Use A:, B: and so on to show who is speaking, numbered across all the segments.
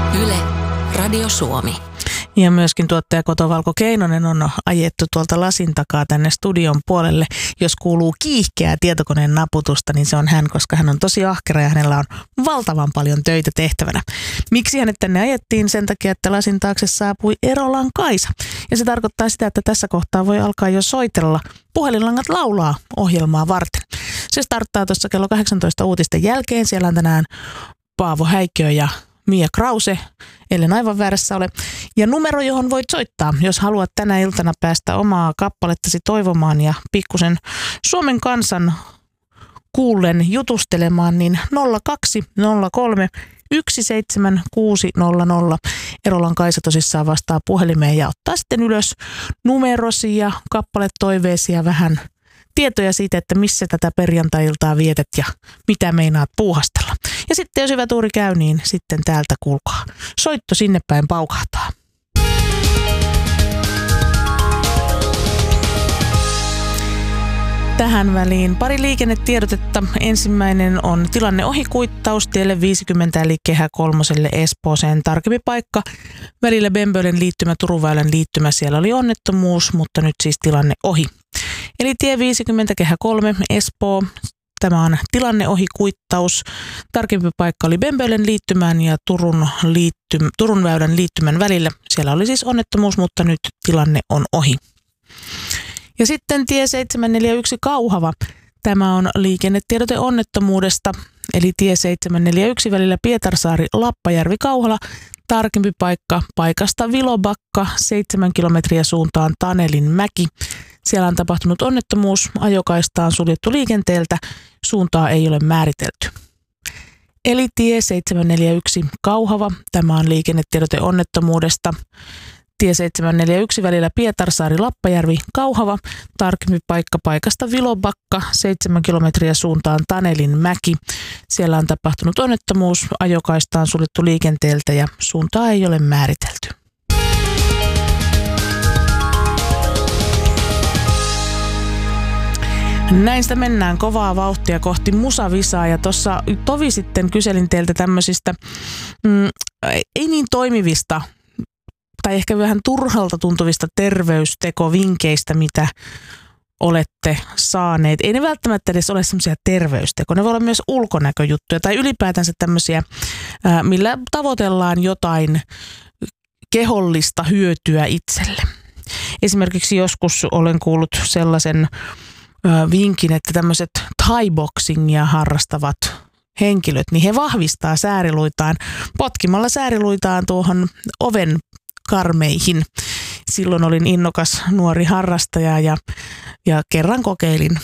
A: Yle, Radio Suomi.
B: Ja myöskin tuottaja Koto Valko Keinonen on ajettu tuolta lasin takaa tänne studion puolelle. Jos kuuluu kiihkeää tietokoneen naputusta, niin se on hän, koska hän on tosi ahkera ja hänellä on valtavan paljon töitä tehtävänä. Miksi hänet tänne ajettiin? Sen takia, että lasin taakse saapui Erolan Kaisa. Ja se tarkoittaa sitä, että tässä kohtaa voi alkaa jo soitella. Puhelinlangat laulaa ohjelmaa varten. Se starttaa tuossa kello 18 uutisten jälkeen. Siellä on tänään Paavo Häikö ja Mia Krause, ellen aivan väärässä ole. Ja numero, johon voit soittaa, jos haluat tänä iltana päästä omaa kappalettasi toivomaan ja pikkusen Suomen kansan kuullen jutustelemaan, niin 0203 17600. Erolan Kaisa tosissaan vastaa puhelimeen ja ottaa sitten ylös numerosi ja kappaletoiveesi ja vähän tietoja siitä, että missä tätä perjantai-iltaa vietet ja mitä meinaat puuhastella. Ja sitten jos hyvä tuuri käy, niin sitten täältä kuulkaa. Soitto sinne päin paukahtaa. Tähän väliin pari liikennetiedotetta. Ensimmäinen on tilanne ohikuittaus tielle 50 eli Kehä kolmoselle Espooseen. Tarkempi paikka välillä Bembölen liittymä, Turunväylän liittymä. Siellä oli onnettomuus, mutta nyt siis tilanne ohi. Eli tie 50 Kehä 3 Espoo. Tämä on tilanne ohikuittaus. Tarkempi paikka oli Bembölen liittymän ja Turunväylän liittymän välillä. Siellä oli siis onnettomuus, mutta nyt tilanne on ohi. Ja sitten tie 741 Kauhava. Tämä on liikennetiedote onnettomuudesta. Eli tie 741 välillä Pietarsaari-Lappajärvi-Kauhala. Tarkempi paikka paikasta Vilobakka 7 kilometriä suuntaan Tanelinmäki. Siellä on tapahtunut onnettomuus, ajokaista on suljettu liikenteeltä, suuntaa ei ole määritelty. Eli tie 741 Kauhava, tämä on liikennetiedote onnettomuudesta. Tie 741 välillä Pietarsaari-Lappajärvi Kauhava, tarkempi paikka paikasta Vilobakka 7 kilometriä suuntaan Tanelinmäki. Siellä on tapahtunut onnettomuus, ajokaista on suljettu liikenteeltä ja suuntaa ei ole määritelty. Näistä mennään kovaa vauhtia kohti musavisaa ja tuossa tovi sitten kyselin teiltä tämmöisistä ei niin toimivista tai ehkä vähän turhalta tuntuvista terveystekovinkkeistä, mitä olette saaneet. Ei ne välttämättä edes ole semmoisia terveystekoja, ne voi olla myös ulkonäköjuttuja tai ylipäätänsä tämmöisiä, millä tavoitellaan jotain kehollista hyötyä itselle. Esimerkiksi joskus olen kuullut sellaisen vinkin, että tämmöiset thai-boxingia harrastavat henkilöt, niin he vahvistaa sääriluitaan potkimalla sääriluitaan tuohon oven karmeihin. Silloin olin innokas nuori harrastaja ja kerran kokeilin.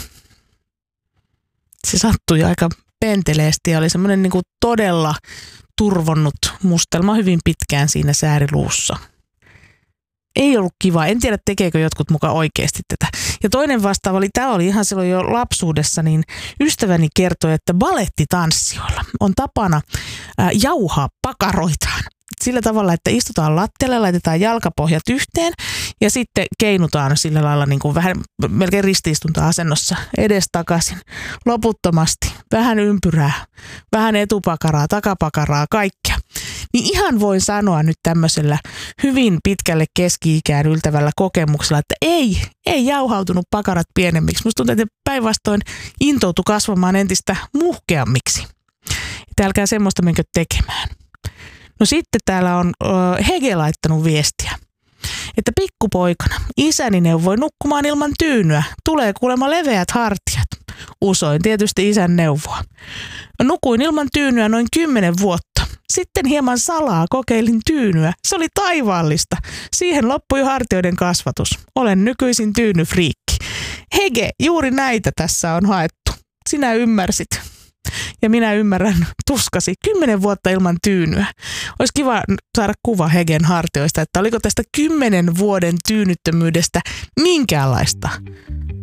B: Se sattui aika penteleesti ja oli semmoinen niin kuin todella turvonnut mustelma hyvin pitkään siinä sääriluussa. Ei ollut kiva. En tiedä, tekeekö jotkut muka oikeasti tätä. Ja toinen vastaava oli, tämä oli ihan silloin jo lapsuudessa, niin ystäväni kertoi, että balettitanssijoilla on tapana jauhaa pakaroitaan. Sillä tavalla, että istutaan lattialle, laitetaan jalkapohjat yhteen ja sitten keinutaan sillä lailla niin kuin vähän melkein ristiistunta-asennossa edestakaisin loputtomasti. Vähän ympyrää, vähän etupakaraa, takapakaraa, kaikkea. Niin ihan voin sanoa nyt tämmöisellä hyvin pitkälle keski-ikään yltävällä kokemuksella, että ei jauhautunut pakarat pienemmiksi. Musta tuntuu, että päinvastoin intoutui kasvamaan entistä muhkeammiksi. Että älkää semmoista menkö tekemään. No sitten täällä on Hege laittanut viestiä, että pikkupoikana isäni neuvoi nukkumaan ilman tyynyä. Tulee kuulemma leveät hartiat. Usoin tietysti isän neuvoa. Nukuin ilman tyynyä noin 10 vuotta. Sitten hieman salaa kokeilin tyynyä. Se oli taivaallista. Siihen loppui hartioiden kasvatus. Olen nykyisin tyynyfriikki. Hege, juuri näitä tässä on haettu. Sinä ymmärsit. Ja minä ymmärrän tuskasi 10 vuotta ilman tyynyä. Olisi kiva saada kuva Hegen hartioista, että oliko tästä 10 vuoden tyynyttömyydestä minkäänlaista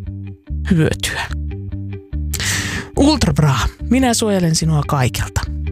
B: hyötyä. Ultra Bra, minä suojelen sinua kaikelta.